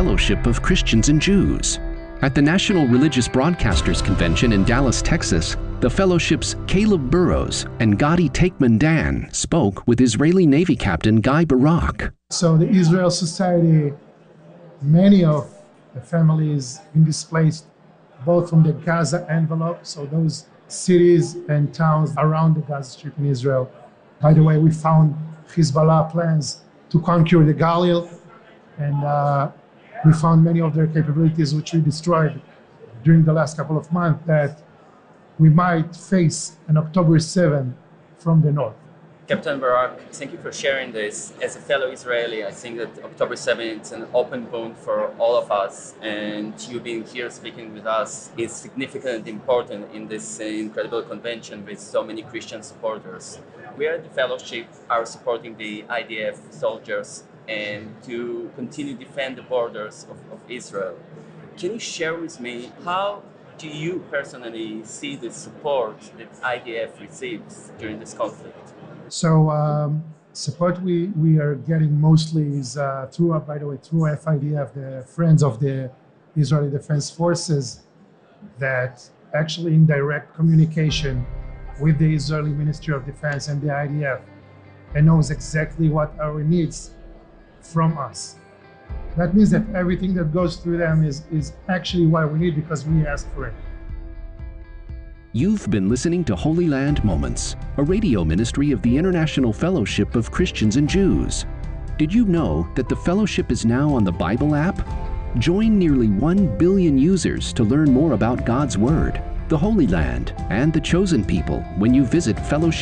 Fellowship of Christians and Jews. At the National Religious Broadcasters Convention in Dallas, Texas, the fellowship's Caleb Burrows and Gadi Takeman Dan spoke with Israeli Navy Captain Guy Barak. So the Israel Society, many of the families been displaced both from the Gaza envelope, so those cities and towns around the Gaza Strip in Israel. By the way, we found Hezbollah plans to conquer the Galil, and we found many of their capabilities which we destroyed during the last couple of months, that we might face an October 7 from the north. Captain Barak, thank you for sharing this. As a fellow Israeli, I think that October 7th is an open wound for all of us, and you being here speaking with us is significant and important in this incredible convention with so many Christian supporters. We at the fellowship are supporting the IDF soldiers and to continue to defend the borders of Israel. Can you share with me how do you personally see the support that IDF receives during this conflict? So support we are getting mostly is through FIDF, the Friends of the Israeli Defense Forces, that actually in direct communication with the Israeli Ministry of Defense and the IDF, and knows exactly what our needs from us. That means that everything that goes through them is actually what we need because we ask for it. You've been listening to Holy Land Moments, a radio ministry of the International Fellowship of Christians and Jews. Did you know that the fellowship is now on the Bible app? Join nearly 1 billion users to learn more about God's Word, the Holy Land, and the chosen people when you visit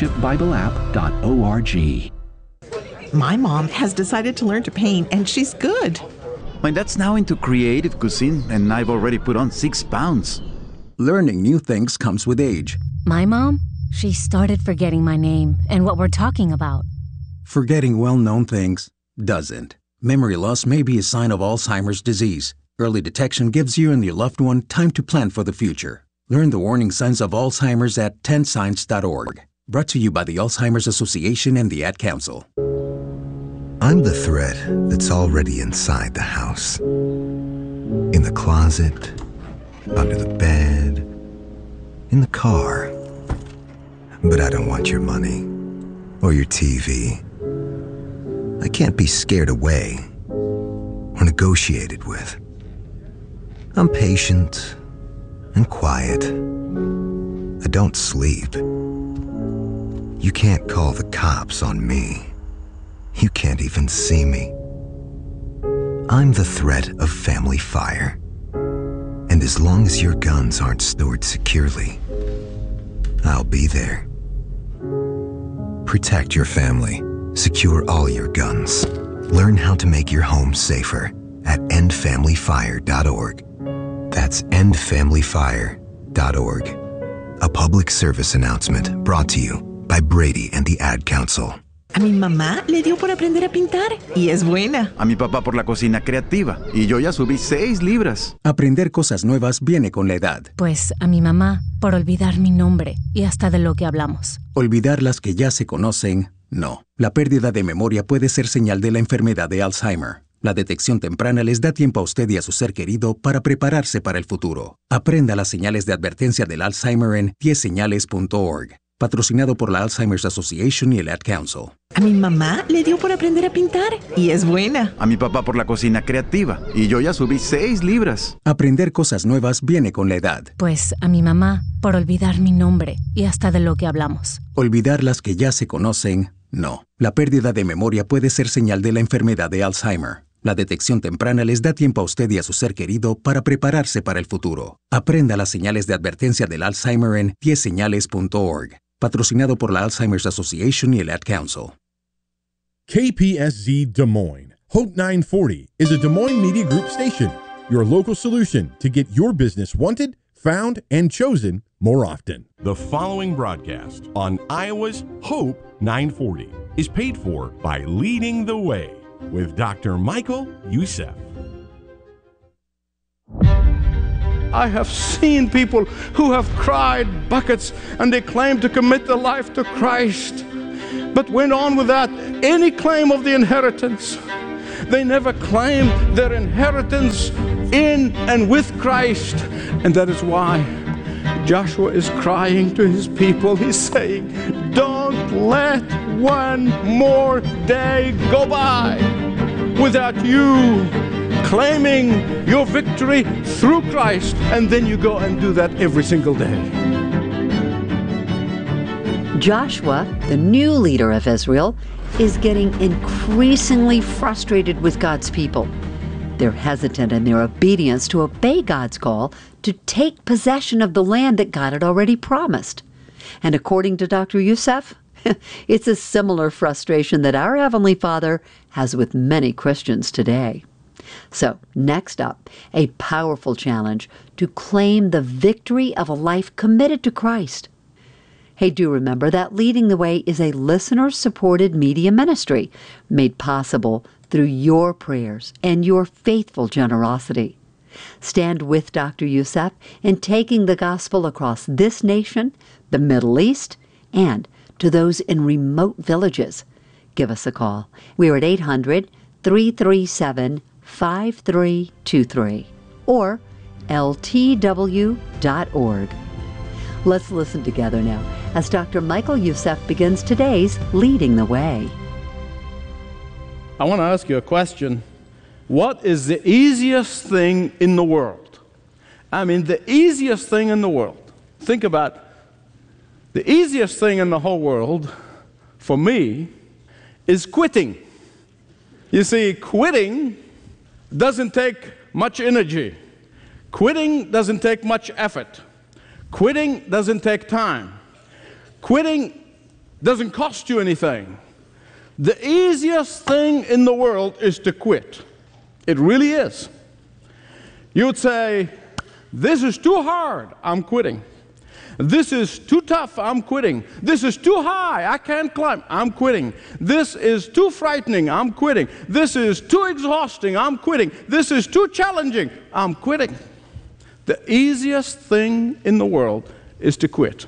fellowshipbibleapp.org. My mom has decided to learn to paint, and she's good. My dad's now into creative cuisine, and I've already put on 6 pounds. Learning new things comes with age. My mom, she started forgetting my name and what we're talking about. Forgetting well-known things doesn't. Memory loss may be a sign of Alzheimer's disease. Early detection gives you and your loved one time to plan for the future. Learn the warning signs of Alzheimer's at 10signs.org. Brought to you by the Alzheimer's Association and the Ad Council. I'm the thread that's already inside the house. In the closet, under the bed, in the car. But I don't want your money or your TV. I can't be scared away or negotiated with. I'm patient and quiet. I don't sleep. You can't call the cops on me. You can't even see me. I'm the threat of family fire. And as long as your guns aren't stored securely, I'll be there. Protect your family. Secure all your guns. Learn how to make your home safer at endfamilyfire.org. That's endfamilyfire.org. A public service announcement brought to you by Brady and the Ad Council. A mi mamá le dio por aprender a pintar y es buena. A mi papá por la cocina creativa y yo ya subí 6 libras. Aprender cosas nuevas viene con la edad. Pues a mi mamá por olvidar mi nombre y hasta de lo que hablamos. Olvidar las que ya se conocen, no. La pérdida de memoria puede ser señal de la enfermedad de Alzheimer. La detección temprana les da tiempo a usted y a su ser querido para prepararse para el futuro. Aprenda las señales de advertencia del Alzheimer en 10señales.org. Patrocinado por la Alzheimer's Association y el Ad Council. A mi mamá le dio por aprender a pintar y es buena. A mi papá por la cocina creativa y yo ya subí 6 libras. Aprender cosas nuevas viene con la edad. Pues a mi mamá por olvidar mi nombre y hasta de lo que hablamos. Olvidar las que ya se conocen, no. La pérdida de memoria puede ser señal de la enfermedad de Alzheimer. La detección temprana les da tiempo a usted y a su ser querido para prepararse para el futuro. Aprenda las señales de advertencia del Alzheimer en 10señales.org. Patrocinado por la Alzheimer's Association y el Ad Council. KPSZ Des Moines. Hope 940 is a Des Moines Media Group station, your local solution to get your business wanted, found, and chosen more often. The following broadcast on Iowa's Hope 940 is paid for by Leading the Way with Dr. Michael Youssef. I have seen people who have cried buckets and they claim to commit their life to Christ, but went on without any claim of the inheritance. They never claimed their inheritance in and with Christ. And that is why Joshua is crying to his people. He's saying, don't let one more day go by without you claiming your victory through Christ. And then you go and do that every single day. Joshua, the new leader of Israel, is getting increasingly frustrated with God's people. They're hesitant in their obedience to obey God's call to take possession of the land that God had already promised. And according to Dr. Youssef, it's a similar frustration that our Heavenly Father has with many Christians today. So, next up, a powerful challenge to claim the victory of a life committed to Christ. Hey, do remember that Leading the Way is a listener-supported media ministry made possible through your prayers and your faithful generosity. Stand with Dr. Youssef in taking the gospel across this nation, the Middle East, and to those in remote villages. Give us a call. We're at 800-337-5323 or ltw.org. Let's listen together now as Dr. Michael Youssef begins today's Leading the Way. I want to ask you a question. What is the easiest thing in the world? I mean, the easiest thing in the world. Think about it. The easiest thing in the whole world, for me, is quitting. You see, quitting doesn't take much energy. Quitting doesn't take much effort. Quitting doesn't take time. Quitting doesn't cost you anything. The easiest thing in the world is to quit. It really is. You would say, this is too hard, I'm quitting. This is too tough, I'm quitting. This is too high, I can't climb, I'm quitting. This is too frightening, I'm quitting. This is too exhausting, I'm quitting. This is too challenging, I'm quitting. The easiest thing in the world is to quit.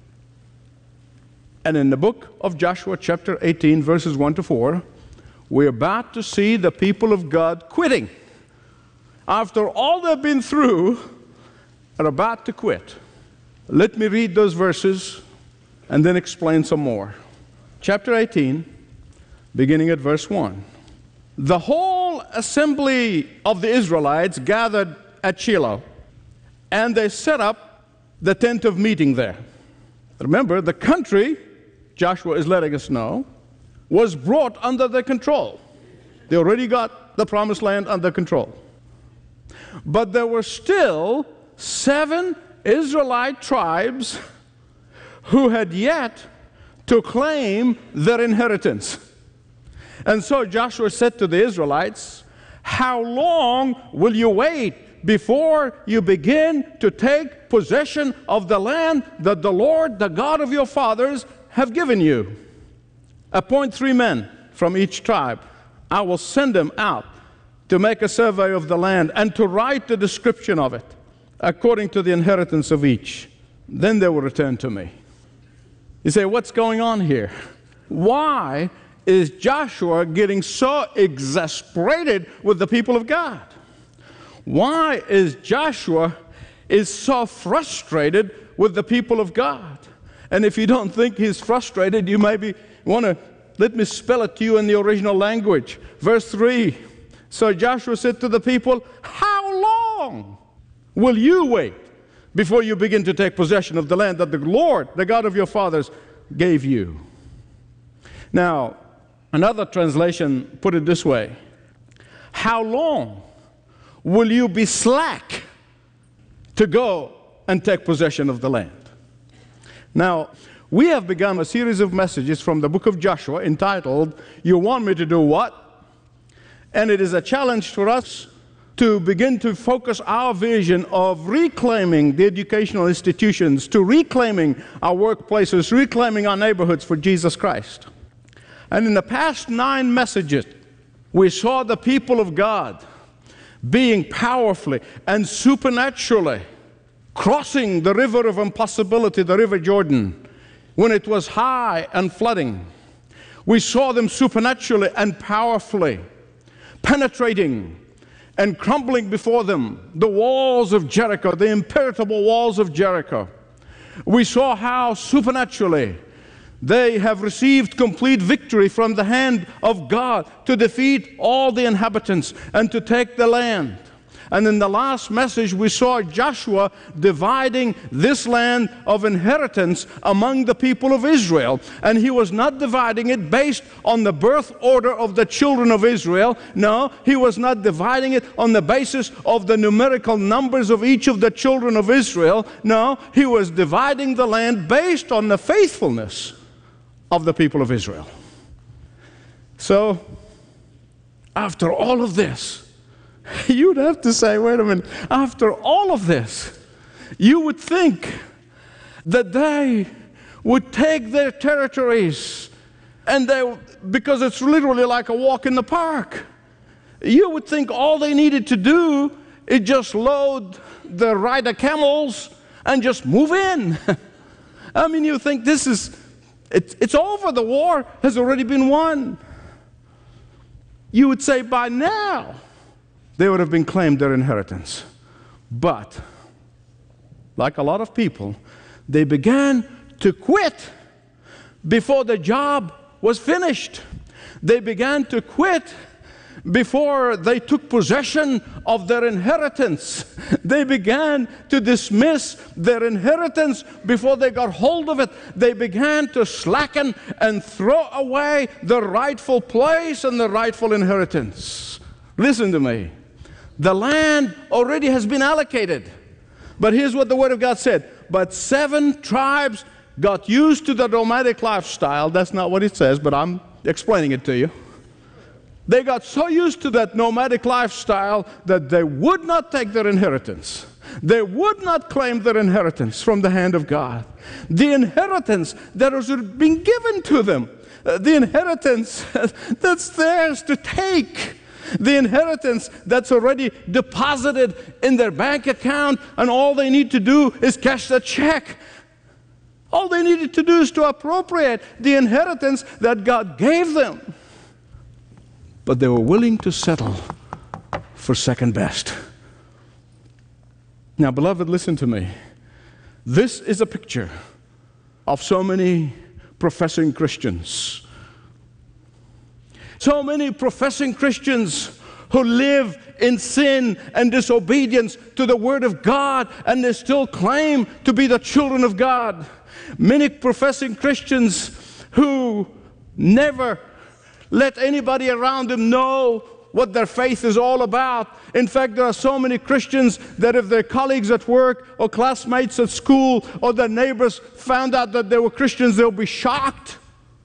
And in the book of Joshua, chapter 18, verses 1 to 4, we're about to see the people of God quitting. After all they've been through, are about to quit. Let me read those verses and then explain some more. Chapter 18, beginning at verse 1. The whole assembly of the Israelites gathered at Shiloh, and they set up the tent of meeting there. Remember, the country, Joshua is letting us know, was brought under their control. They already got the promised land under control. But there were still 7 Israelite tribes who had yet to claim their inheritance. And so Joshua said to the Israelites, how long will you wait before you begin to take possession of the land that the Lord, the God of your fathers, have given you? Appoint 3 men from each tribe. I will send them out to make a survey of the land and to write the description of it according to the inheritance of each. Then they will return to me. You say, what's going on here? Why is Joshua getting so exasperated with the people of God? Why is Joshua so frustrated with the people of God? And if you don't think he's frustrated, you maybe want to let me spell it to you in the original language. Verse 3. So Joshua said to the people, how long will you wait before you begin to take possession of the land that the Lord, the God of your fathers, gave you? Now, another translation put it this way. How long will you be slack to go and take possession of the land? Now, we have begun a series of messages from the book of Joshua entitled, You Want Me to Do What? And it is a challenge for us to begin to focus our vision of reclaiming the educational institutions, to reclaiming our workplaces, reclaiming our neighborhoods for Jesus Christ. And in the past 9 messages, we saw the people of God being powerfully and supernaturally crossing the river of impossibility, the River Jordan, when it was high and flooding. We saw them supernaturally and powerfully penetrating and crumbling before them, the walls of Jericho, the impenetrable walls of Jericho. We saw how supernaturally they have received complete victory from the hand of God to defeat all the inhabitants and to take the land. And in the last message, we saw Joshua dividing this land of inheritance among the people of Israel. And he was not dividing it based on the birth order of the children of Israel. No, he was not dividing it on the basis of the numerical numbers of each of the children of Israel. No, he was dividing the land based on the faithfulness of the people of Israel. So, after all of this, you'd have to say, wait a minute, after all of this, you would think that they would take their territories and because it's literally like a walk in the park. You would think all they needed to do is just load the rider camels and just move in. I mean, you think it's over, the war has already been won. You would say by now, they would have been claimed their inheritance. But, like a lot of people, they began to quit before the job was finished. They began to quit before they took possession of their inheritance. They began to dismiss their inheritance before they got hold of it. They began to slacken and throw away the rightful place and the rightful inheritance. Listen to me. The land already has been allocated. But here's what the Word of God said. But 7 tribes got used to the nomadic lifestyle. That's not what it says, but I'm explaining it to you. They got so used to that nomadic lifestyle that they would not take their inheritance. They would not claim their inheritance from the hand of God. The inheritance that was being given to them. The inheritance that's theirs to take. The inheritance that's already deposited in their bank account, and all they need to do is cash the check. All they needed to do is to appropriate the inheritance that God gave them. But they were willing to settle for second best. Now, beloved, listen to me. This is a picture of so many professing Christians. So many professing Christians who live in sin and disobedience to the Word of God, and they still claim to be the children of God. Many professing Christians who never let anybody around them know what their faith is all about. In fact, there are so many Christians that if their colleagues at work or classmates at school or their neighbors found out that they were Christians, they'll be shocked.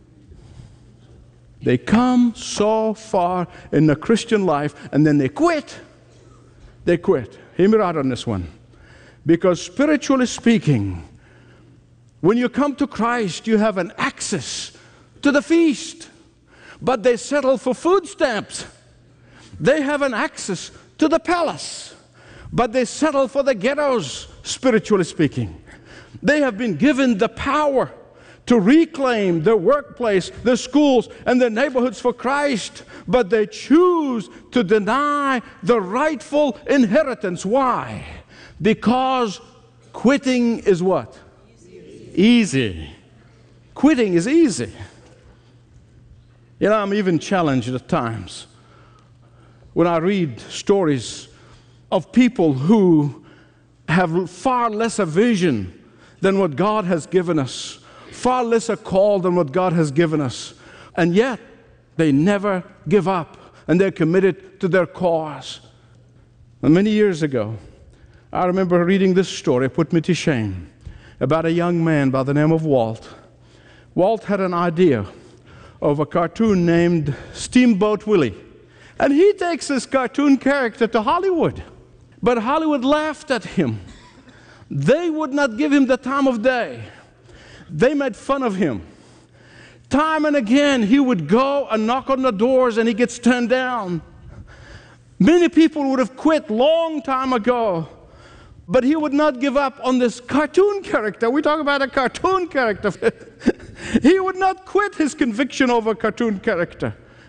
They come so far in the Christian life and then they quit. They quit. Hear me out on this one. Because spiritually speaking, when you come to Christ, you have an access to the feast. But they settle for food stamps. They have an access to the palace. But they settle for the ghettos, spiritually speaking. They have been given the power to reclaim their workplace, their schools, and their neighborhoods for Christ, but they choose to deny the rightful inheritance. Why? Because quitting is what? Easy. Quitting is easy. You know, I'm even challenged at times when I read stories of people who have far less a vision than what God has given us, far less a call than what God has given us, and yet they never give up and they're committed to their cause. And many years ago, I remember reading this story, it put me to shame, about a young man by the name of Walt. Walt had an idea of a cartoon named Steamboat Willie. And he takes this cartoon character to Hollywood. But Hollywood laughed at him. They would not give him the time of day. They made fun of him. Time and again, he would go and knock on the doors and he gets turned down. Many people would have quit long time ago. But he would not give up on this cartoon character. We talk about a cartoon character. He would not quit his conviction over a cartoon character.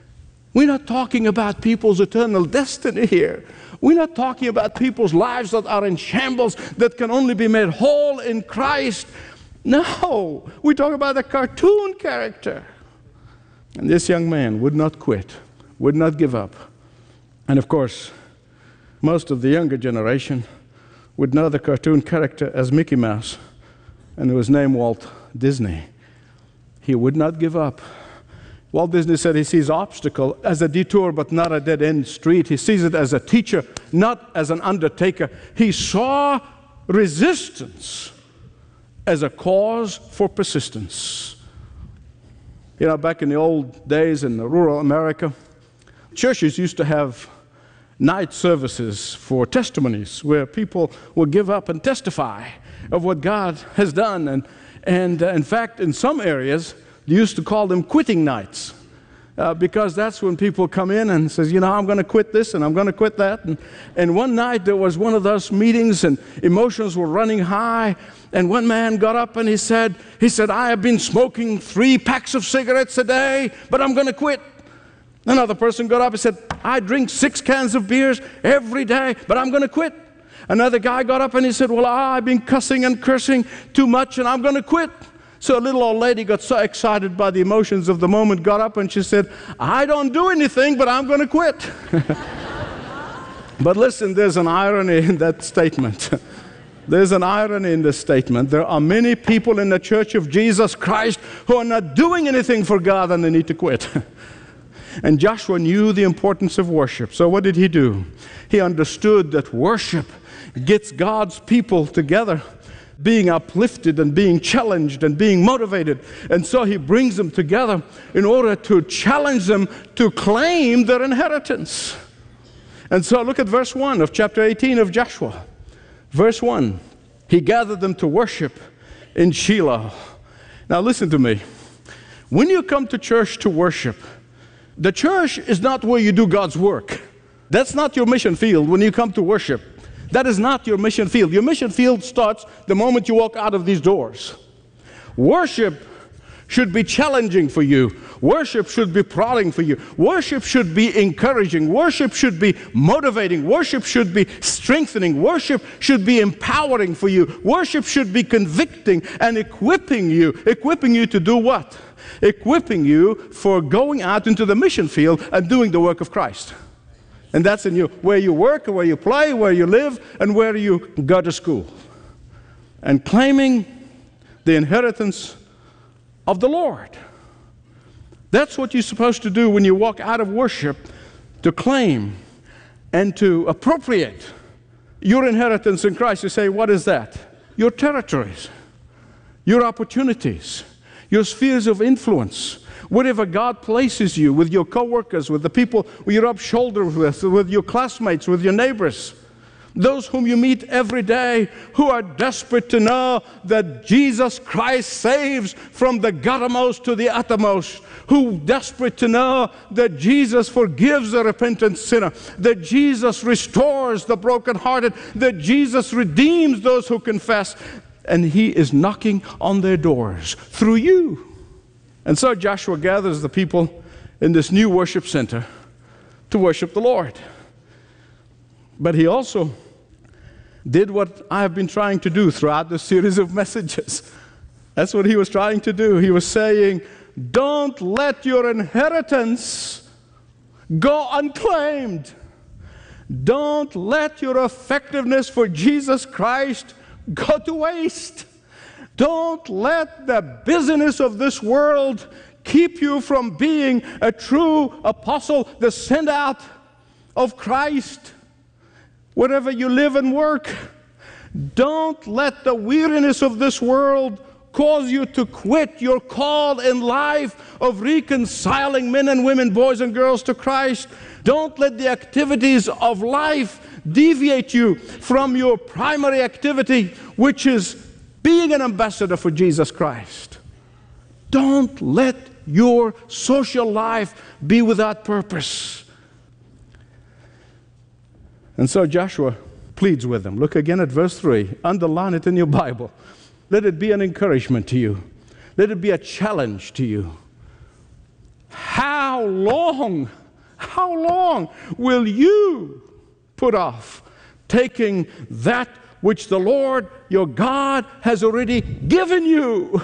We're not talking about people's eternal destiny here. We're not talking about people's lives that are in shambles, that can only be made whole in Christ. No, we talk about a cartoon character. And this young man would not quit, would not give up. And of course, most of the younger generation would know the cartoon character as Mickey Mouse, and it was named Walt Disney. He would not give up. Walt Disney said he sees obstacle as a detour, but not a dead-end street. He sees it as a teacher, not as an undertaker. He saw resistance as a cause for persistence. You know, back in the old days in rural America, churches used to have night services for testimonies where people would give up and testify of what God has done. And in fact, in some areas, they used to call them quitting nights because that's when people come in and says, you know, I'm going to quit this and I'm going to quit that. And one night there was one of those meetings and emotions were running high. And one man got up and he said, I have been smoking 3 packs of cigarettes a day, but I'm going to quit. Another person got up and said, I drink 6 cans of beers every day, but I'm going to quit. Another guy got up and he said, well, I've been cussing and cursing too much and I'm going to quit. So a little old lady got so excited by the emotions of the moment, got up and she said, I don't do anything, but I'm going to quit. But listen, there's an irony in that statement. There's an irony in this statement. There are many people in the Church of Jesus Christ who are not doing anything for God and they need to quit. And Joshua knew the importance of worship. So what did he do? He understood that worship gets God's people together, being uplifted and being challenged and being motivated. And so he brings them together in order to challenge them to claim their inheritance. And so look at verse 1 of chapter 18 of Joshua. Verse 1, he gathered them to worship in Shiloh. Now listen to me. When you come to church to worship, the church is not where you do God's work. That's not your mission field when you come to worship. That is not your mission field. Your mission field starts the moment you walk out of these doors. Worship should be challenging for you. Worship should be prodding for you. Worship should be encouraging. Worship should be motivating. Worship should be strengthening. Worship should be empowering for you. Worship should be convicting and equipping you. Equipping you to do what? Equipping you for going out into the mission field and doing the work of Christ. And that's in you, where you work, where you play, where you live, and where you go to school. And claiming the inheritance of the Lord. That's what you're supposed to do when you walk out of worship, to claim and to appropriate your inheritance in Christ. You say, what is that? Your territories, your opportunities, your spheres of influence. Wherever God places you, with your coworkers, with the people you rub shoulders with your classmates, with your neighbors, those whom you meet every day who are desperate to know that Jesus Christ saves from the guttermost to the uttermost, who desperate to know that Jesus forgives the repentant sinner, that Jesus restores the brokenhearted, that Jesus redeems those who confess, and He is knocking on their doors through you. And so Joshua gathers the people in this new worship center to worship the Lord. But he also did what I have been trying to do throughout this series of messages. That's what he was trying to do. He was saying, don't let your inheritance go unclaimed. Don't let your effectiveness for Jesus Christ go to waste. Don't let the busyness of this world keep you from being a true apostle, the sent out of Christ. Wherever you live and work, don't let the weariness of this world cause you to quit your call in life of reconciling men and women, boys and girls to Christ. Don't let the activities of life deviate you from your primary activity, which is being an ambassador for Jesus Christ. Don't let your social life be without purpose. And so Joshua pleads with them. Look again at verse 3. Underline it in your Bible. Let it be an encouragement to you. Let it be a challenge to you. How long How long will you put off taking that which the Lord your God has already given you?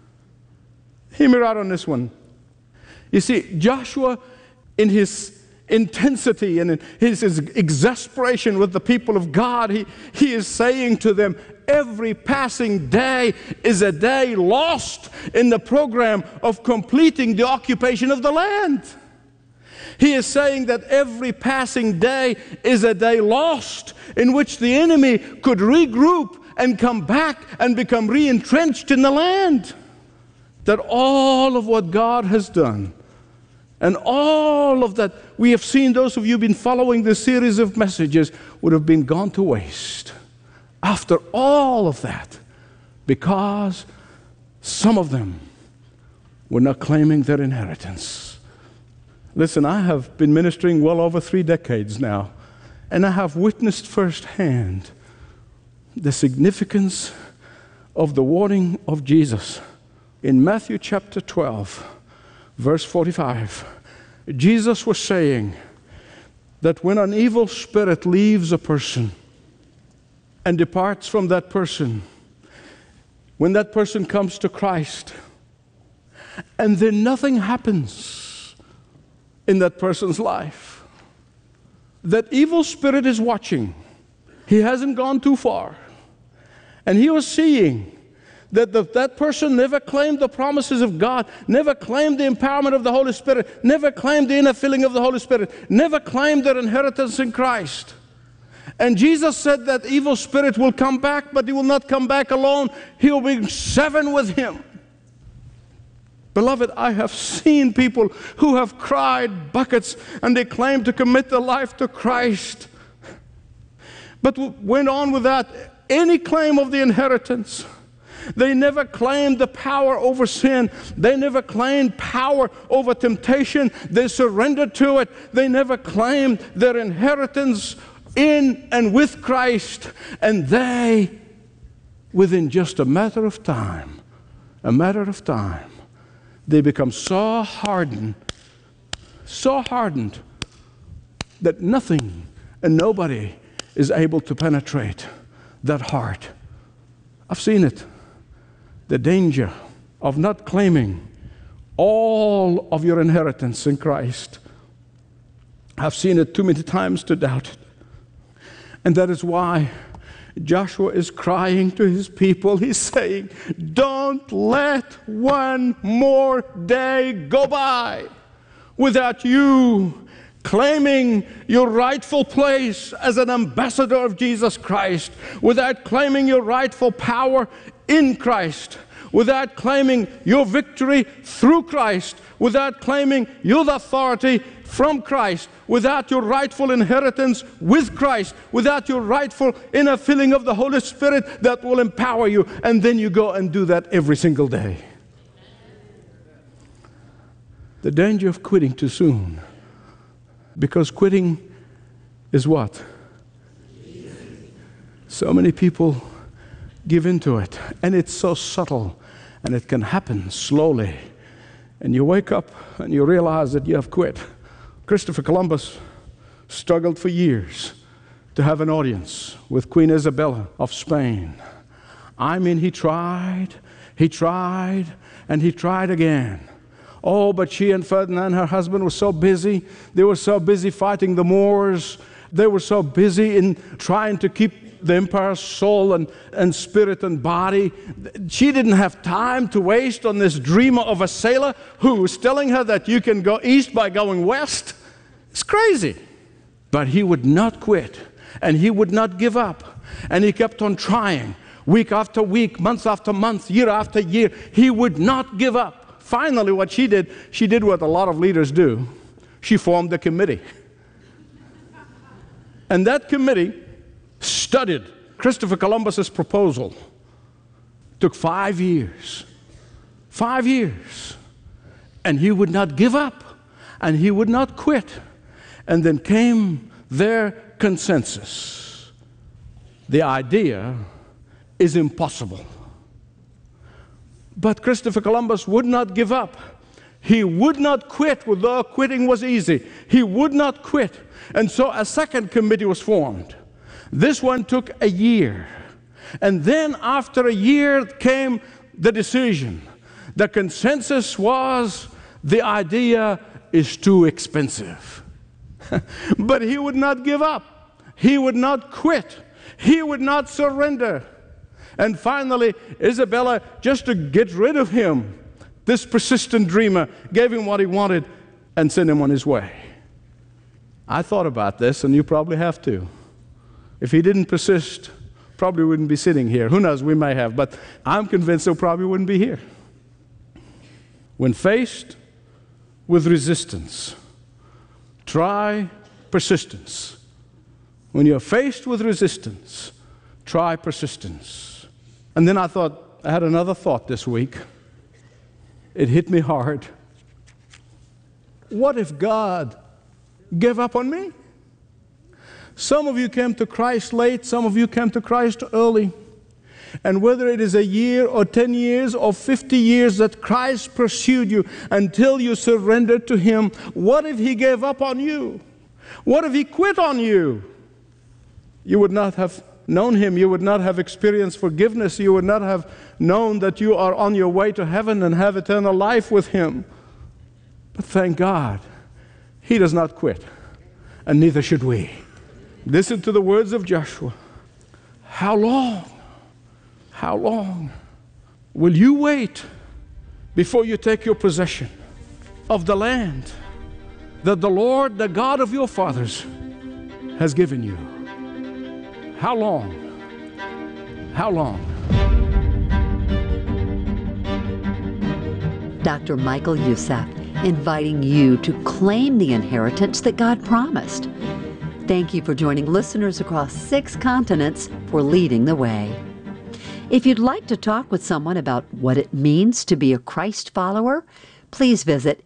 Hear me right on this one. You see, Joshua, in his intensity and in his exasperation with the people of God, he is saying to them, every passing day is a day lost in the program of completing the occupation of the land. He is saying that every passing day is a day lost in which the enemy could regroup and come back and become re-entrenched in the land. That all of what God has done and all of that we have seen, those of you who've been following this series of messages, would have been gone to waste. After all of that, because some of them were not claiming their inheritance. Listen, I have been ministering well over 3 decades now, and I have witnessed firsthand the significance of the warning of Jesus. In Matthew chapter 12, verse 45, Jesus was saying that when an evil spirit leaves a person and departs from that person, when that person comes to Christ, and then nothing happens in that person's life, that evil spirit is watching. He hasn't gone too far. And he was seeing that that person never claimed the promises of God, never claimed the empowerment of the Holy Spirit, never claimed the inner filling of the Holy Spirit, never claimed their inheritance in Christ. And Jesus said that evil spirit will come back, but he will not come back alone. He will bring 7 with him. Beloved, I have seen people who have cried buckets and they claim to commit their life to Christ, but went on without any claim of the inheritance. They never claimed the power over sin. They never claimed power over temptation. They surrendered to it. They never claimed their inheritance in and with Christ. And they, within just a matter of time, they become so hardened that nothing and nobody is able to penetrate that heart. I've seen it. The danger of not claiming all of your inheritance in Christ. I've seen it too many times to doubt it. And that is why Joshua is crying to his people. He's saying, don't let one more day go by without you claiming your rightful place as an ambassador of Jesus Christ, without claiming your rightful power in Christ, without claiming your victory through Christ, without claiming your authority from Christ, without your rightful inheritance with Christ, without your rightful inner filling of the Holy Spirit that will empower you, and then you go and do that every single day. The danger of quitting too soon, because quitting is what? So many people give into it, and it's so subtle, and it can happen slowly, and you wake up and you realize that you have quit. Christopher Columbus struggled for years to have an audience with Queen Isabella of Spain. I mean, he tried, and he tried again. Oh, but she and Ferdinand, her husband, were so busy. They were so busy fighting the Moors. They were so busy in trying to keep the empire's soul and spirit and body. She didn't have time to waste on this dreamer of a sailor who was telling her that you can go east by going west. It's crazy. But he would not quit, and he would not give up, and he kept on trying. Week after week, month after month, year after year, he would not give up. Finally, what she did what a lot of leaders do. She formed a committee. And that committee studied Christopher Columbus's proposal. Took 5 years. 5 years. And he would not give up. And he would not quit. And then came their consensus. The idea is impossible. But Christopher Columbus would not give up. He would not quit, although quitting was easy. He would not quit. And so a second committee was formed. This one took a year. And then after a year came the decision. The consensus was the idea is too expensive. But he would not give up. He would not quit. He would not surrender. And finally, Isabella, just to get rid of him, this persistent dreamer, gave him what he wanted and sent him on his way. I thought about this, and you probably have too. If he didn't persist, probably wouldn't be sitting here. Who knows, we may have, but I'm convinced he probably wouldn't be here. When faced with resistance, try persistence. When you're faced with resistance, try persistence. And then I had another thought this week. It hit me hard. What if God gave up on me? Some of you came to Christ late, some of you came to Christ early. And whether it is a year or 10 years or 50 years that Christ pursued you until you surrendered to Him, what if He gave up on you? What if He quit on you? You would not have known Him. You would not have experienced forgiveness. You would not have known that you are on your way to heaven and have eternal life with Him. But thank God, He does not quit, and neither should we. Listen to the words of Joshua. How long will you wait before you take your possession of the land that the Lord, the God of your fathers, has given you? How long? How long? Dr. Michael Youssef, inviting you to claim the inheritance that God promised. Thank you for joining listeners across 6 continents for Leading the Way. If you'd like to talk with someone about what it means to be a Christ follower, please visit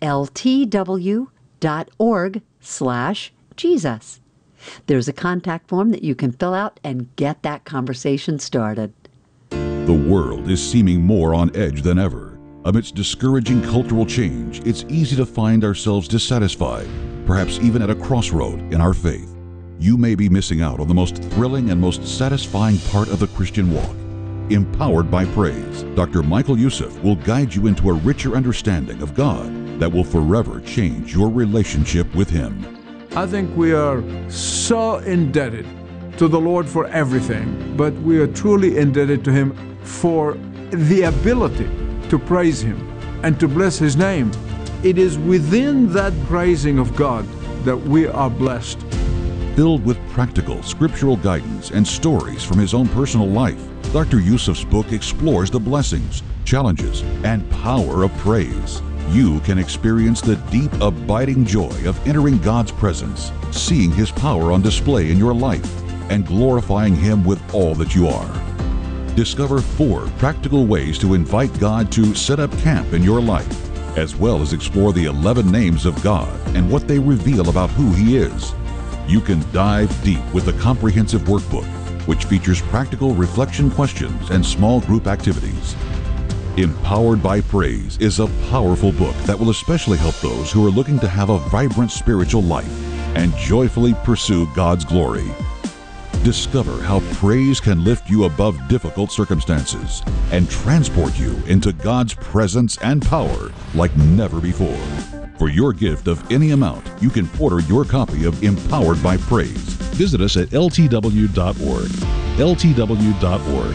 ltw.org/Jesus. There's a contact form that you can fill out and get that conversation started. The world is seeming more on edge than ever. Amidst discouraging cultural change, it's easy to find ourselves dissatisfied, perhaps even at a crossroad in our faith. You may be missing out on the most thrilling and most satisfying part of the Christian walk. Empowered by Praise, Dr. Michael Youssef will guide you into a richer understanding of God that will forever change your relationship with Him. I think we are so indebted to the Lord for everything, but we are truly indebted to Him for the ability to praise Him and to bless His name. It is within that praising of God that we are blessed. Filled with practical, scriptural guidance and stories from his own personal life, Dr. Youssef's book explores the blessings, challenges, and power of praise. You can experience the deep, abiding joy of entering God's presence, seeing His power on display in your life, and glorifying Him with all that you are. Discover 4 practical ways to invite God to set up camp in your life, as well as explore the 11 names of God and what they reveal about who He is. You can dive deep with the comprehensive workbook, which features practical reflection questions and small group activities. Empowered by Praise is a powerful book that will especially help those who are looking to have a vibrant spiritual life and joyfully pursue God's glory. Discover how praise can lift you above difficult circumstances and transport you into God's presence and power like never before. For your gift of any amount, you can order your copy of Empowered by Praise. Visit us at ltw.org. ltw.org.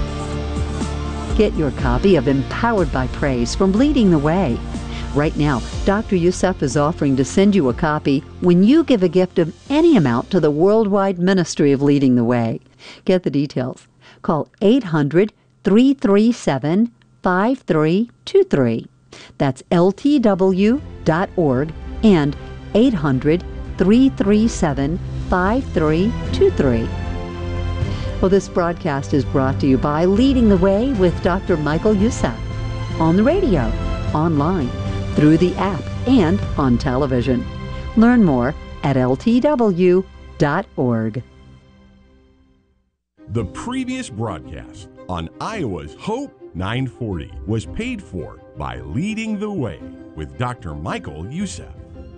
Get your copy of Empowered by Praise from Leading the Way. Right now, Dr. Youssef is offering to send you a copy when you give a gift of any amount to the worldwide ministry of Leading the Way. Get the details. Call 800-337-5323. That's ltw.org and 800-337-5323. Well, this broadcast is brought to you by Leading the Way with Dr. Michael Youssef. On the radio, online, through the app, and on television. Learn more at ltw.org. The previous broadcast on Iowa's Hope 940 was paid for by Leading the Way with Dr. Michael Youssef.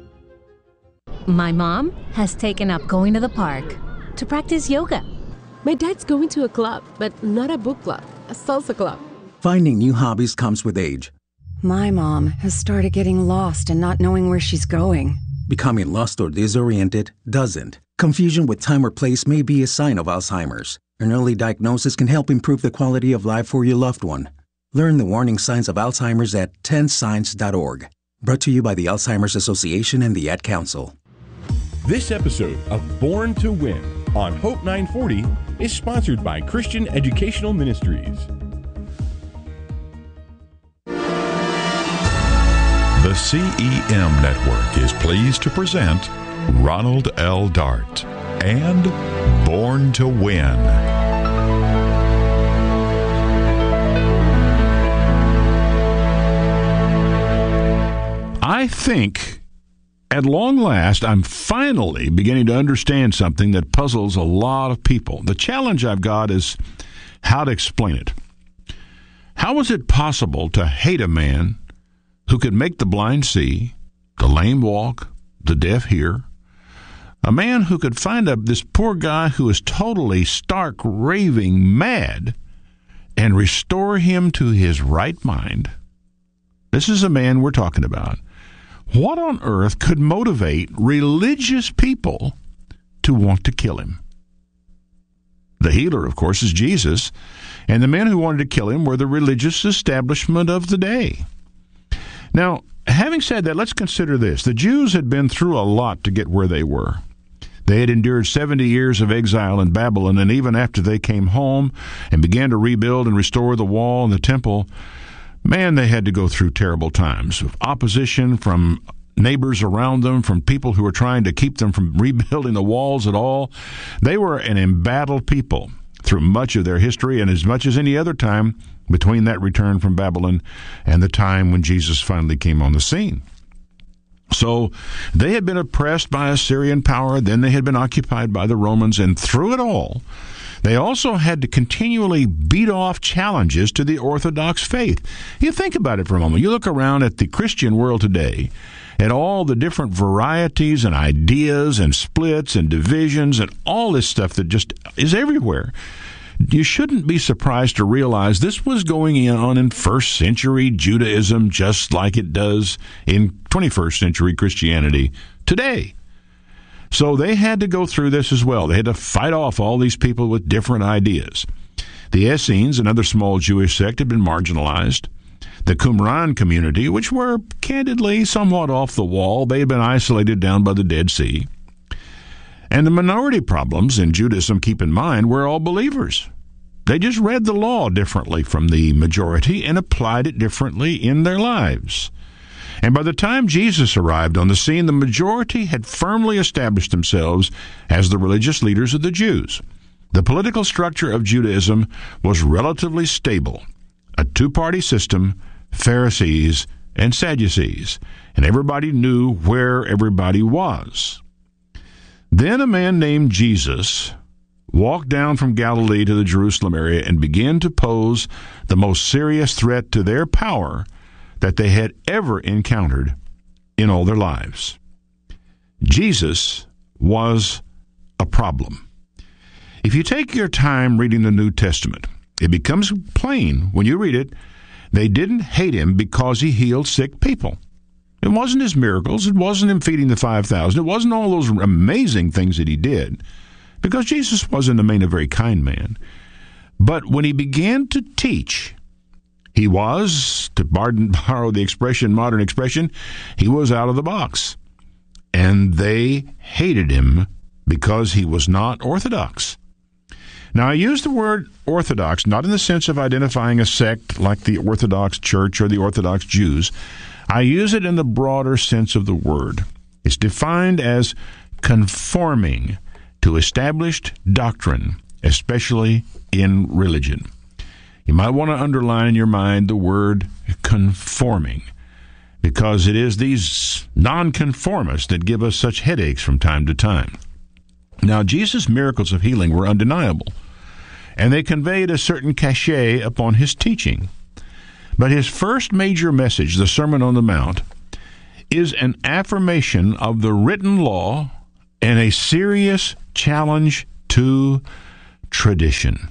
My mom has taken up going to the park to practice yoga. My dad's going to a club, but not a book club, a salsa club. Finding new hobbies comes with age. My mom has started getting lost and not knowing where she's going. Becoming lost or disoriented doesn't. Confusion with time or place may be a sign of Alzheimer's. An early diagnosis can help improve the quality of life for your loved one. Learn the warning signs of Alzheimer's at 10signs.org. Brought to you by the Alzheimer's Association and the Ad Council. This episode of Born to Win on Hope 940 is sponsored by Christian Educational Ministries. The CEM Network is pleased to present Ronald L. Dart and Born to Win. I think, at long last, I'm finally beginning to understand something that puzzles a lot of people. The challenge I've got is how to explain it. How is it possible to hate a man who could make the blind see, the lame walk, the deaf hear? A man who could find this poor guy who is totally stark, raving mad and restore him to his right mind. This is a man we're talking about. What on earth could motivate religious people to want to kill him? The healer, of course, is Jesus, and the men who wanted to kill him were the religious establishment of the day. Now, having said that, let's consider this. The Jews had been through a lot to get where they were. They had endured 70 years of exile in Babylon, and even after they came home and began to rebuild and restore the wall and the temple, man, they had to go through terrible times of opposition from neighbors around them, from people who were trying to keep them from rebuilding the walls at all. They were an embattled people through much of their history, and as much as any other time between that return from Babylon and the time when Jesus finally came on the scene. So they had been oppressed by Assyrian power, then they had been occupied by the Romans, and through it all, they also had to continually beat off challenges to the Orthodox faith. You think about it for a moment. You look around at the Christian world today, at all the different varieties and ideas and splits and divisions and all this stuff that just is everywhere. You shouldn't be surprised to realize this was going on in first century Judaism just like it does in 21st century Christianity today. So they had to go through this as well. They had to fight off all these people with different ideas. The Essenes, another small Jewish sect, had been marginalized. The Qumran community, which were candidly somewhat off the wall, they had been isolated down by the Dead Sea. And the minority problems in Judaism, keep in mind, were all believers. They just read the law differently from the majority and applied it differently in their lives. And by the time Jesus arrived on the scene, the majority had firmly established themselves as the religious leaders of the Jews. The political structure of Judaism was relatively stable. A two-party system, Pharisees and Sadducees, and everybody knew where everybody was. Then a man named Jesus walked down from Galilee to the Jerusalem area and began to pose the most serious threat to their power that they had ever encountered in all their lives. Jesus was a problem. If you take your time reading the New Testament, it becomes plain when you read it, they didn't hate him because he healed sick people. It wasn't his miracles. It wasn't him feeding the 5,000. It wasn't all those amazing things that he did, because Jesus was in the main a very kind man. But when he began to teach, he was, to borrow the expression, modern expression, he was out of the box. And they hated him because he was not orthodox. Now, I use the word orthodox not in the sense of identifying a sect like the Orthodox Church or the Orthodox Jews. I use it in the broader sense of the word. It's defined as conforming to established doctrine, especially in religion. You might want to underline in your mind the word conforming, because it is these nonconformists that give us such headaches from time to time. Now, Jesus' miracles of healing were undeniable, and they conveyed a certain cachet upon his teaching. But his first major message, the Sermon on the Mount, is an affirmation of the written law and a serious challenge to tradition.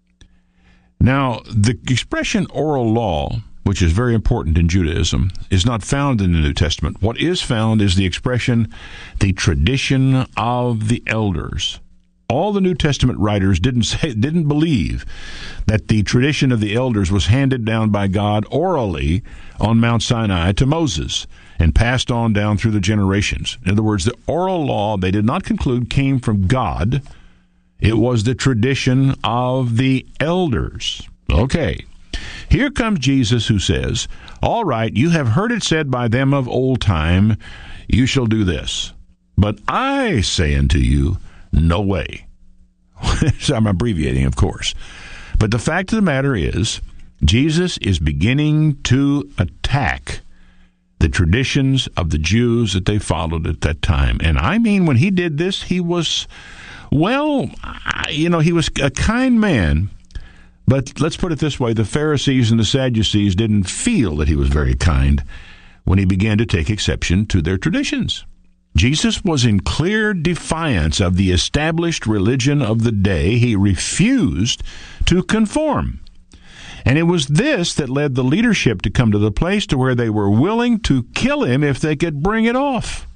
Now, the expression oral law, which is very important in Judaism, is not found in the New Testament. What is found is the expression, the tradition of the elders. All the New Testament writers didn't believe that the tradition of the elders was handed down by God orally on Mount Sinai to Moses and passed on down through the generations. In other words, the oral law, they did not conclude, came from God. It was the tradition of the elders. Okay. Here comes Jesus who says, all right, you have heard it said by them of old time, you shall do this. But I say unto you, no way. So I'm abbreviating, of course. But the fact of the matter is, Jesus is beginning to attack the traditions of the Jews that they followed at that time. And I mean, when he did this, he was, well, he was a kind man. But let's put it this way, the Pharisees and the Sadducees didn't feel that he was very kind when he began to take exception to their traditions. Jesus was in clear defiance of the established religion of the day. He refused to conform. And it was this that led the leadership to come to the place to where they were willing to kill him if they could bring it off.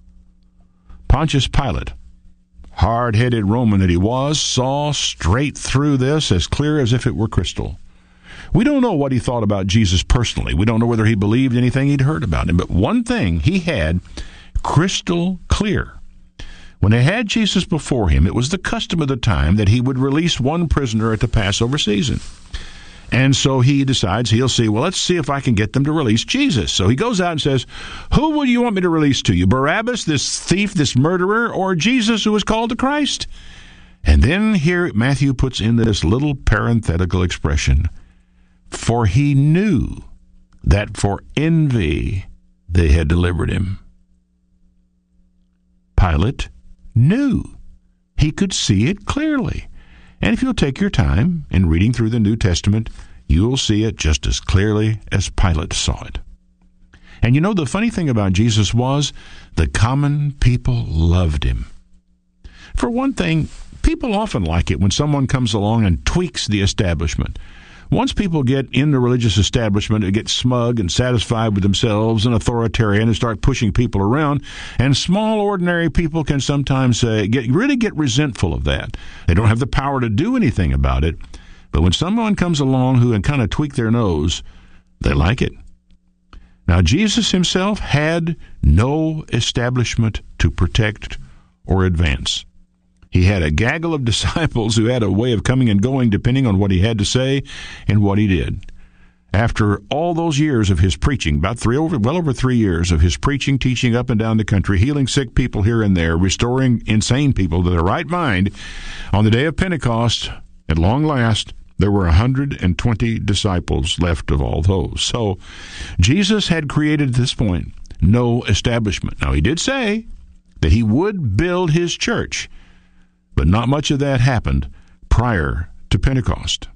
Pontius Pilate, hard-headed Roman that he was, saw straight through this as clear as if it were crystal. We don't know what he thought about Jesus personally. We don't know whether he believed anything he'd heard about him. But one thing he had crystal clear. When they had Jesus before him, it was the custom of the time that he would release one prisoner at the Passover season. And so he decides he'll see, well, let's see if I can get them to release Jesus. So he goes out and says, who would you want me to release to you? Barabbas, this thief, this murderer, or Jesus who was called the Christ? And then here Matthew puts in this little parenthetical expression, for he knew that for envy they had delivered him. Pilate knew. He could see it clearly. And if you'll take your time in reading through the New Testament, you'll see it just as clearly as Pilate saw it. And you know, the funny thing about Jesus was the common people loved him. For one thing, people often like it when someone comes along and tweaks the establishment. Once people get in the religious establishment, they get smug and satisfied with themselves and authoritarian and start pushing people around. And small, ordinary people can sometimes really get resentful of that. They don't have the power to do anything about it. But when someone comes along who can kind of tweak their nose, they like it. Now, Jesus himself had no establishment to protect or advance. He had a gaggle of disciples who had a way of coming and going depending on what he had to say and what he did. After all those years of his preaching, well over 3 years of his preaching, teaching up and down the country, healing sick people here and there, restoring insane people to their right mind, on the day of Pentecost, at long last, there were 120 disciples left of all those. So Jesus had created at this point no establishment. Now, he did say that he would build his church, but not much of that happened prior to Pentecost.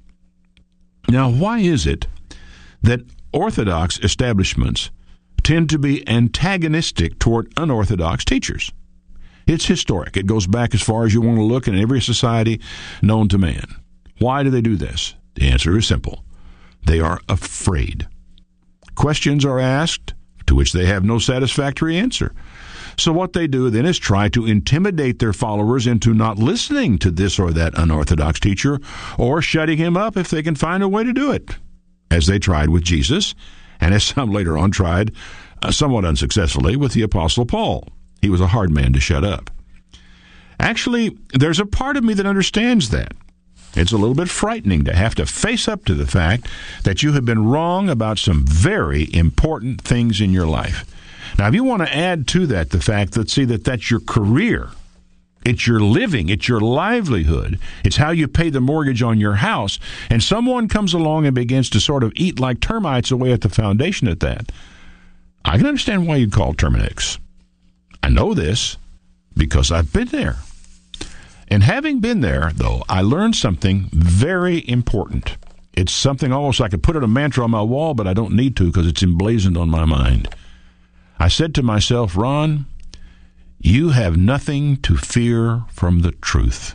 Now, why is it that Orthodox establishments tend to be antagonistic toward unorthodox teachers? It's historic. It goes back as far as you want to look in every society known to man. Why do they do this? The answer is simple. They are afraid. Questions are asked to which they have no satisfactory answer. So what they do then is try to intimidate their followers into not listening to this or that unorthodox teacher or shutting him up if they can find a way to do it, as they tried with Jesus, and as some later on tried, somewhat unsuccessfully, with the Apostle Paul. He was a hard man to shut up. Actually, there's a part of me that understands that. It's a little bit frightening to have to face up to the fact that you have been wrong about some very important things in your life. Now, if you want to add to that the fact that, that's your career, it's your living, it's your livelihood, it's how you pay the mortgage on your house, and someone comes along and begins to sort of eat like termites away at the foundation at that, I can understand why you'd call Terminix. I know this because I've been there. And having been there, though, I learned something very important. It's something almost I could put it a mantra on my wall, but I don't need to because it's emblazoned on my mind. I said to myself, Ron, you have nothing to fear from the truth.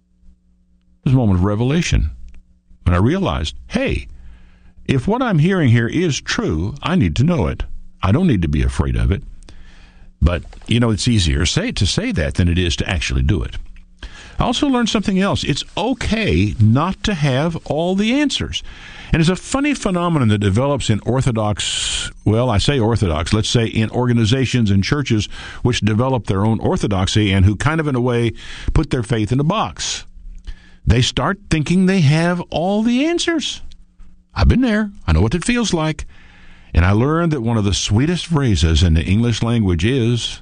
It was a moment of revelation. When I realized, hey, if what I'm hearing here is true, I need to know it. I don't need to be afraid of it. But, it's easier to say that than it is to actually do it. I also learned something else. It's okay not to have all the answers. And it's a funny phenomenon that develops in Orthodox, let's say in organizations and churches which develop their own orthodoxy and who kind of, in a way, put their faith in a box. They start thinking they have all the answers. I've been there. I know what it feels like. And I learned that one of the sweetest phrases in the English language is,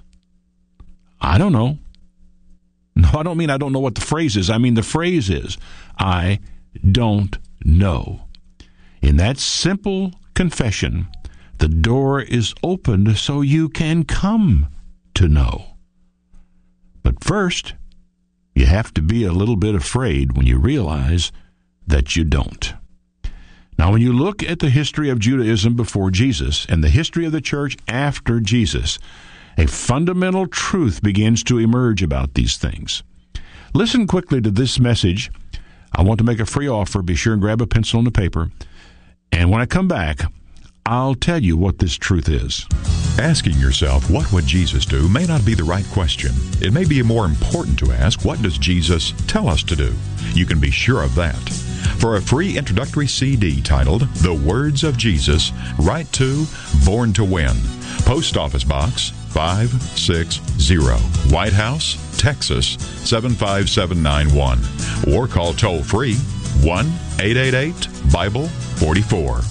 I don't know. No, I don't mean I don't know what the phrase is. I mean the phrase is, I don't know. In that simple confession, the door is opened so you can come to know. But first, you have to be a little bit afraid when you realize that you don't. Now, when you look at the history of Judaism before Jesus and the history of the church after Jesus, a fundamental truth begins to emerge about these things. Listen quickly to this message. I want to make a free offer. Be sure and grab a pencil and a paper. And when I come back, I'll tell you what this truth is. Asking yourself, what would Jesus do, may not be the right question. It may be more important to ask, what does Jesus tell us to do? You can be sure of that. For a free introductory CD titled The Words of Jesus, write to Born to Win, Post Office Box 560, White House, Texas 75791, or call toll-free 1-888-BIBLE-44.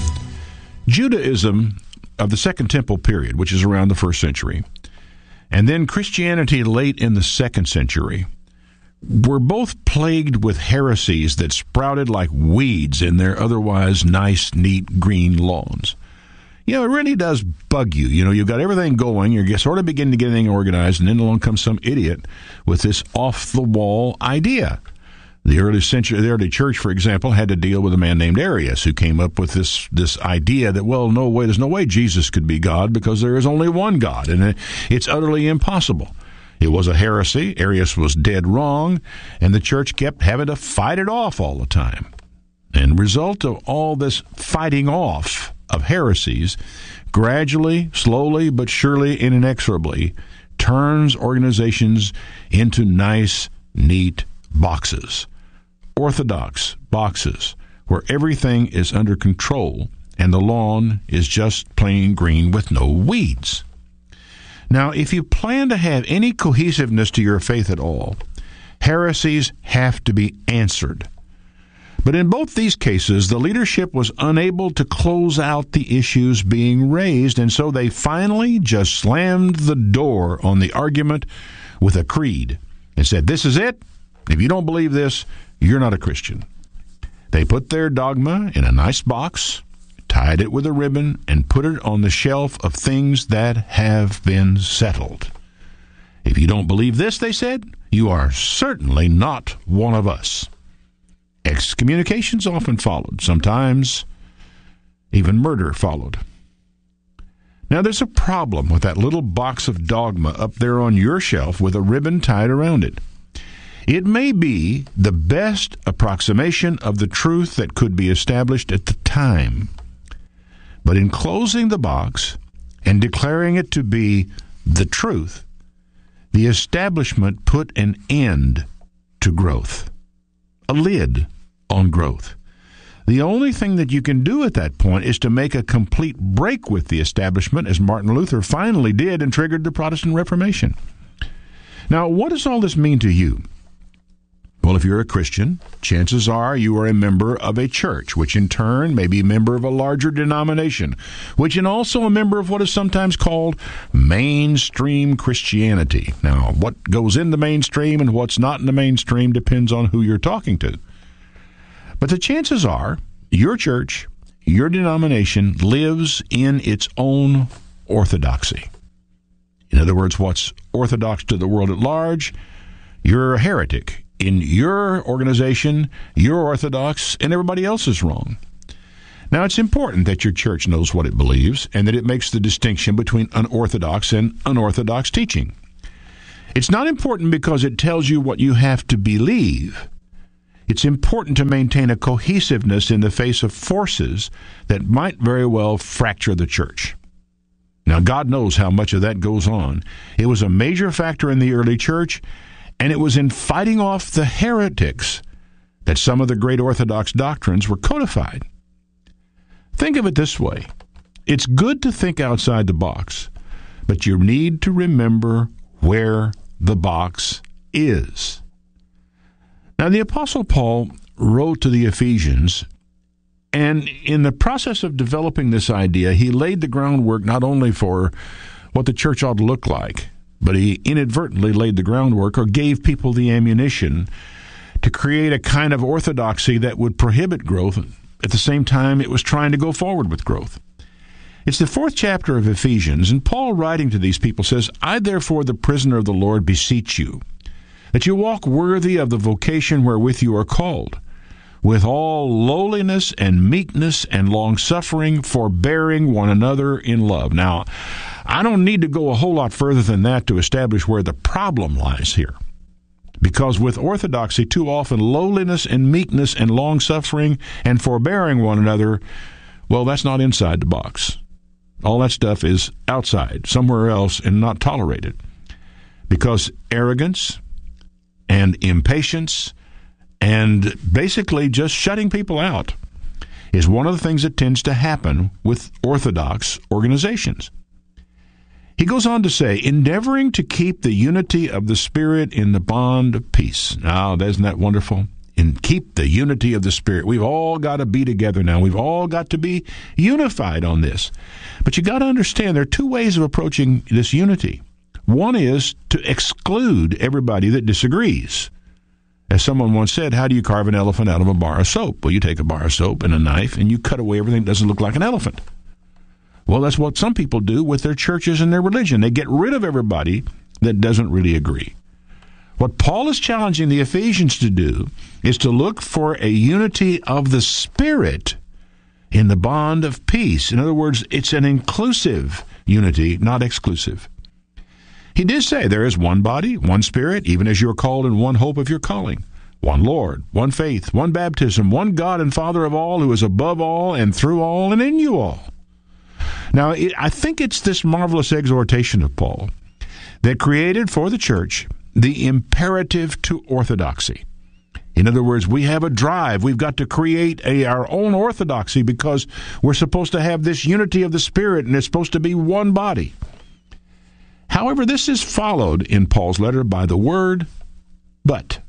Judaism of the Second Temple period, which is around the 1st century, and then Christianity late in the 2nd century, were both plagued with heresies that sprouted like weeds in their otherwise nice, neat green lawns. It really does bug you. You've got everything going, you're sort of beginning to get everything organized, and then along comes some idiot with this off-the-wall idea. The early church, for example, had to deal with a man named Arius who came up with this idea that, there's no way Jesus could be God because there is only one God, and it's utterly impossible. It was a heresy. Arius was dead wrong, and the church kept having to fight it off all the time. And the result of all this fighting off of heresies gradually, slowly, but surely and inexorably turns organizations into nice, neat boxes. Orthodox boxes where everything is under control and the lawn is just plain green with no weeds. Now, if you plan to have any cohesiveness to your faith at all, heresies have to be answered. But in both these cases, the leadership was unable to close out the issues being raised, and so they finally just slammed the door on the argument with a creed and said, this is it. If you don't believe this, you're not a Christian. They put their dogma in a nice box, tied it with a ribbon, and put it on the shelf of things that have been settled. If you don't believe this, they said, you are certainly not one of us. Excommunications often followed. Sometimes even murder followed. Now, there's a problem with that little box of dogma up there on your shelf with a ribbon tied around it. It may be the best approximation of the truth that could be established at the time. But in closing the box and declaring it to be the truth, the establishment put an end to growth, a lid on growth. The only thing that you can do at that point is to make a complete break with the establishment, as Martin Luther finally did and triggered the Protestant Reformation. Now, what does all this mean to you? Well, if you're a Christian, chances are you are a member of a church, which in turn may be a member of a larger denomination, which is also a member of what is sometimes called mainstream Christianity. Now, what goes in the mainstream and what's not in the mainstream depends on who you're talking to. But the chances are your church, your denomination, lives in its own orthodoxy. In other words, what's orthodox to the world at large, you're a heretic. In your organization, you're orthodox, and everybody else is wrong. Now, it's important that your church knows what it believes and that it makes the distinction between unorthodox and unorthodox teaching. It's not important because it tells you what you have to believe. It's important to maintain a cohesiveness in the face of forces that might very well fracture the church. Now, God knows how much of that goes on. It was a major factor in the early church, and it was in fighting off the heretics that some of the great Orthodox doctrines were codified. Think of it this way. It's good to think outside the box, but you need to remember where the box is. Now, the Apostle Paul wrote to the Ephesians, and in the process of developing this idea, he laid the groundwork not only for what the church ought to look like, but he inadvertently laid the groundwork or gave people the ammunition to create a kind of orthodoxy that would prohibit growth. At the same time, it was trying to go forward with growth. It's the 4th chapter of Ephesians, and Paul, writing to these people, says, I, therefore, the prisoner of the Lord, beseech you, that you walk worthy of the vocation wherewith you are called, with all lowliness and meekness and long-suffering, forbearing one another in love. Now, I don't need to go a whole lot further than that to establish where the problem lies here. Because with orthodoxy, too often lowliness and meekness and long-suffering and forbearing one another, well, that's not inside the box. All that stuff is outside, somewhere else, and not tolerated. Because arrogance and impatience and basically just shutting people out is one of the things that tends to happen with Orthodox organizations. He goes on to say, endeavoring to keep the unity of the Spirit in the bond of peace. Now, isn't that wonderful? And keep the unity of the Spirit. We've all got to be together now. We've all got to be unified on this. But you got to understand there are two ways of approaching this unity. One is to exclude everybody that disagrees. As someone once said, how do you carve an elephant out of a bar of soap? Well, you take a bar of soap and a knife and you cut away everything that doesn't look like an elephant. Well, that's what some people do with their churches and their religion. They get rid of everybody that doesn't really agree. What Paul is challenging the Ephesians to do is to look for a unity of the Spirit in the bond of peace. In other words, it's an inclusive unity, not exclusive. He did say there is one body, one Spirit, even as you are called in one hope of your calling. One Lord, one faith, one baptism, one God and Father of all, who is above all and through all and in you all. Now, I think it's this marvelous exhortation of Paul that created for the church the imperative to orthodoxy. In other words, we have a drive. We've got to create our own orthodoxy because we're supposed to have this unity of the Spirit, and it's supposed to be one body. However, this is followed in Paul's letter by the word, but.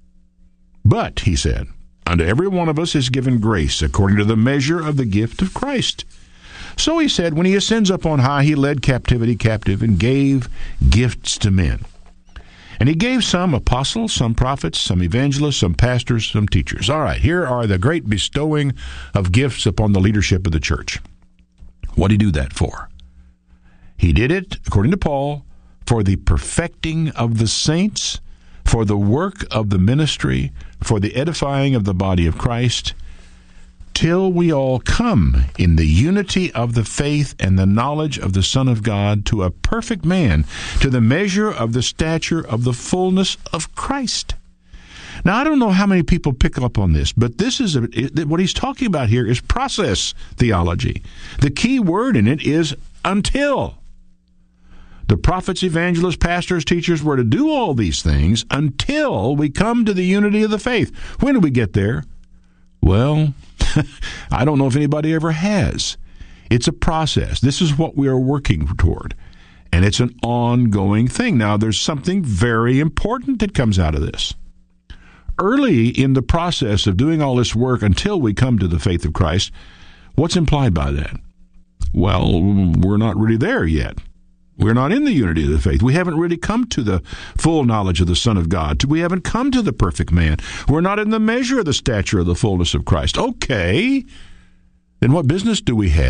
But, he said, unto every one of us is given grace according to the measure of the gift of Christ. So he said, when he ascends up on high, he led captivity captive and gave gifts to men. And he gave some apostles, some prophets, some evangelists, some pastors, some teachers. All right, here are the great bestowing of gifts upon the leadership of the church. What did he do that for? He did it, according to Paul, for the perfecting of the saints, for the work of the ministry, for the edifying of the body of Christ, till we all come in the unity of the faith and the knowledge of the Son of God to a perfect man, to the measure of the stature of the fullness of Christ. Now, I don't know how many people pick up on this, but this is what he's talking about here is process theology. The key word in it is until. The prophets, evangelists, pastors, teachers were to do all these things until we come to the unity of the faith. When do we get there? Well, I don't know if anybody ever has. It's a process. This is what we are working toward, and it's an ongoing thing. Now, there's something very important that comes out of this. Early in the process of doing all this work until we come to the faith of Christ, what's implied by that? Well, we're not really there yet. We're not in the unity of the faith. We haven't really come to the full knowledge of the Son of God. We haven't come to the perfect man. We're not in the measure of the stature of the fullness of Christ. Okay, then what business do we have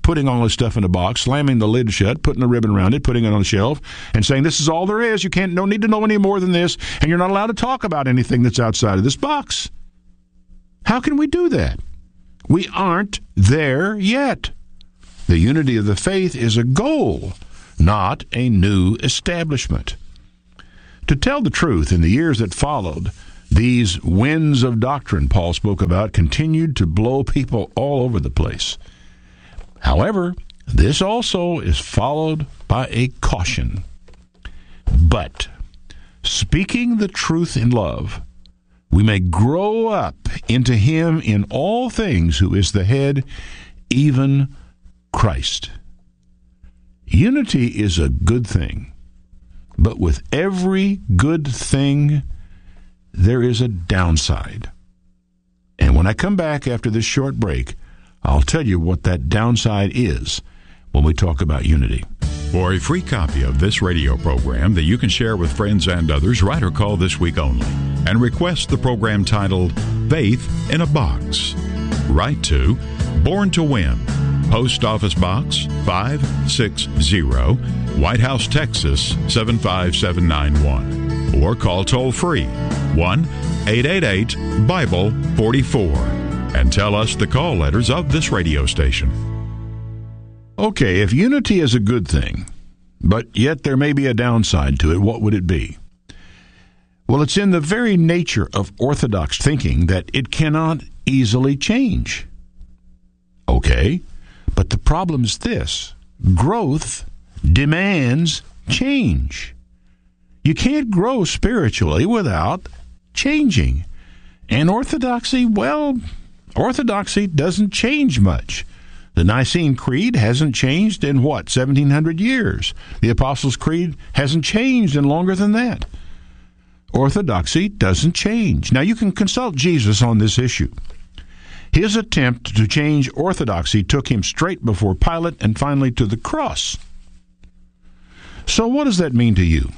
putting all this stuff in a box, slamming the lid shut, putting a ribbon around it, putting it on the shelf, and saying, this is all there is. You don't need to know any more than this, and you're not allowed to talk about anything that's outside of this box. How can we do that? We aren't there yet. The unity of the faith is a goal, not a new establishment. To tell the truth, in the years that followed, these winds of doctrine Paul spoke about continued to blow people all over the place. However, this also is followed by a caution. But, speaking the truth in love, we may grow up into him in all things who is the head, even Christ. Unity is a good thing, but with every good thing, there is a downside. And when I come back after this short break, I'll tell you what that downside is when we talk about unity. For a free copy of this radio program that you can share with friends and others, write or call this week only and request the program titled Faith in a Box. Write to Born to Win, Post Office Box 560, White House, Texas 75791. Or call toll-free 1-888-BIBLE-44 and tell us the call letters of this radio station. Okay, if unity is a good thing, but yet there may be a downside to it, what would it be? Well, it's in the very nature of orthodox thinking that it cannot easily change. Okay, but the problem is this: growth demands change. You can't grow spiritually without changing. And orthodoxy, well, orthodoxy doesn't change much. The Nicene Creed hasn't changed in, 1,700 years. The Apostles' Creed hasn't changed in longer than that. Orthodoxy doesn't change. Now, you can consult Jesus on this issue. His attempt to change orthodoxy took him straight before Pilate and finally to the cross. So what does that mean to you?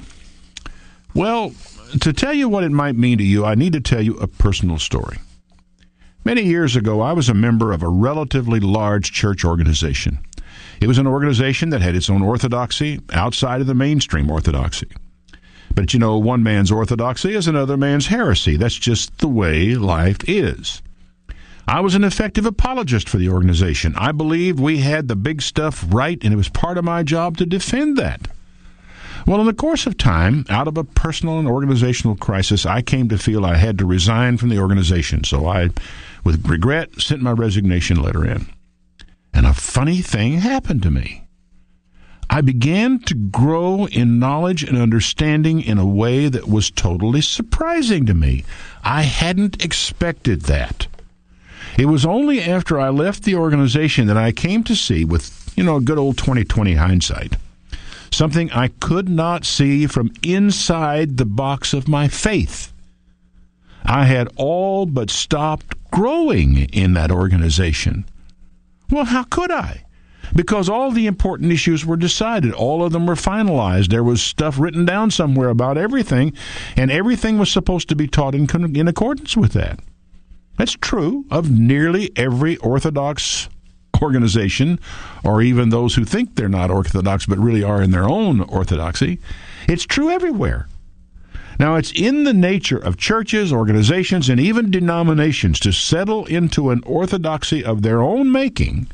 Well, to tell you what it might mean to you, I need to tell you a personal story. Many years ago, I was a member of a relatively large church organization. It was an organization that had its own orthodoxy outside of the mainstream orthodoxy. But you know, one man's orthodoxy is another man's heresy. That's just the way life is. I was an effective apologist for the organization. I believed we had the big stuff right, and it was part of my job to defend that. Well, in the course of time, out of a personal and organizational crisis, I came to feel I had to resign from the organization. So I, with regret, sent my resignation letter in. And a funny thing happened to me. I began to grow in knowledge and understanding in a way that was totally surprising to me. I hadn't expected that. It was only after I left the organization that I came to see, with, good old 20/20 hindsight, something I could not see from inside the box of my faith. I had all but stopped growing in that organization. Well, how could I? Because all the important issues were decided. All of them were finalized. There was stuff written down somewhere about everything, and everything was supposed to be taught in accordance with that. That's true of nearly every Orthodox organization, or even those who think they're not Orthodox but really are in their own orthodoxy. It's true everywhere. Now, it's in the nature of churches, organizations, and even denominations to settle into an orthodoxy of their own making,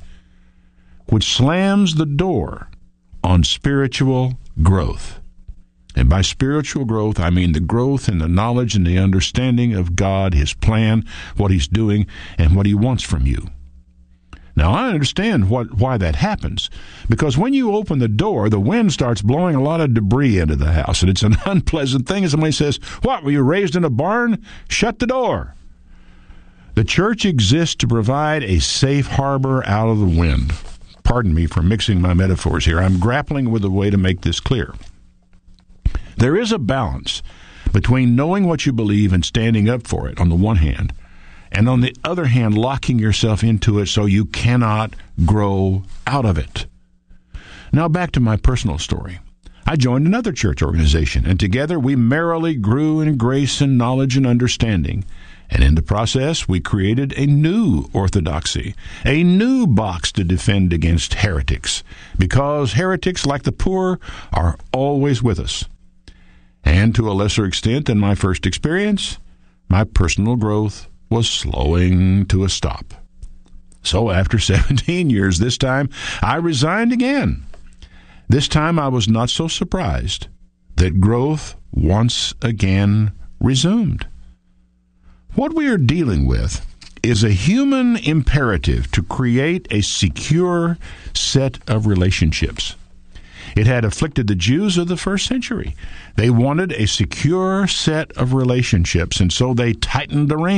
which slams the door on spiritual growth. And by spiritual growth, I mean the growth in the knowledge and the understanding of God, His plan, what He's doing, and what He wants from you. Now, I understand why that happens, because when you open the door, the wind starts blowing a lot of debris into the house, and it's an unpleasant thing. And somebody says, "What, were you raised in a barn? Shut the door." The church exists to provide a safe harbor out of the wind. Pardon me for mixing my metaphors here. I'm grappling with a way to make this clear. There is a balance between knowing what you believe and standing up for it on the one hand, and on the other hand, locking yourself into it so you cannot grow out of it. Now back to my personal story. I joined another church organization, and together we merrily grew in grace and knowledge and understanding. And in the process, we created a new orthodoxy, a new box to defend against heretics, because heretics, like the poor, are always with us. And to a lesser extent than my first experience, my personal growth was slowing to a stop. So after 17 years this time, I resigned again. This time I was not so surprised that growth once again resumed. What we are dealing with is a human imperative to create a secure set of relationships. It had afflicted the Jews of the first century. They wanted a secure set of relationships, and so they tightened the rein